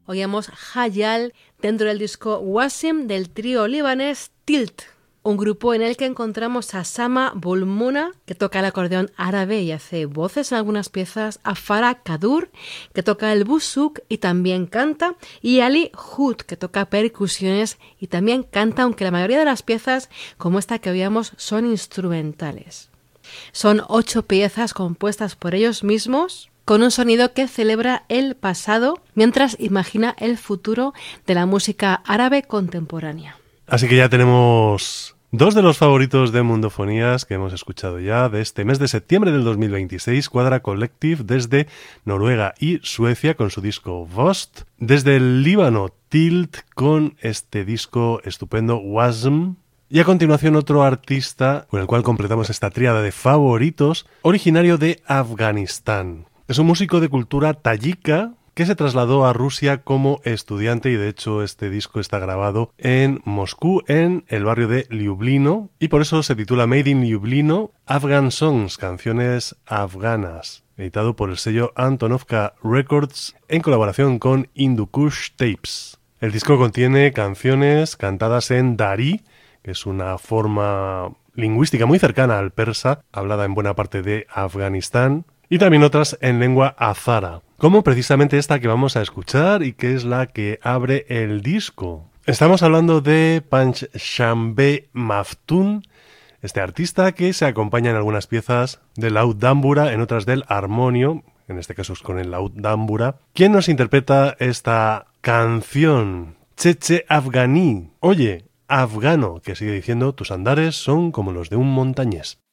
Oíamos Hayal dentro del disco Wasim del trío libanés Tilt, un grupo en el que encontramos a Sama Bulmuna, que toca el acordeón árabe y hace voces en algunas piezas, a Farah Kadur, que toca el bouzuk y también canta, y Ali Hood, que toca percusiones y también canta, aunque la mayoría de las piezas, como esta que oíamos, son instrumentales. Son 8 piezas compuestas por ellos mismos, con un sonido que celebra el pasado mientras imagina el futuro de la música árabe contemporánea. Así que ya tenemos 2 de los favoritos de Mundofonías que hemos escuchado ya de este mes de septiembre del 2026, Quadra Collective desde Noruega y Suecia con su disco Vost, desde el Líbano Tilt con este disco estupendo Wasm, y a continuación otro artista con el cual completamos esta tríada de favoritos, originario de Afganistán. Es un músico de cultura tayika que se trasladó a Rusia como estudiante y de hecho este disco está grabado en Moscú, en el barrio de Liublino, y por eso se titula Made in Liublino, Afghan Songs, canciones afganas, editado por el sello Antonovka Records en colaboración con Hindukush Tapes. El disco contiene canciones cantadas en Dari, que es una forma lingüística muy cercana al persa, hablada en buena parte de Afganistán, y también otras en lengua hazara, como precisamente esta que vamos a escuchar y que es la que abre el disco. Estamos hablando de Panchshambhe Maftun, este artista que se acompaña en algunas piezas del laúd dambura, en otras del armonio, en este caso es con el laúd dambura. ¿Quién nos interpreta esta canción? Cheche Afghani. Oye, afgano, que sigue diciendo tus andares son como los de un montañés.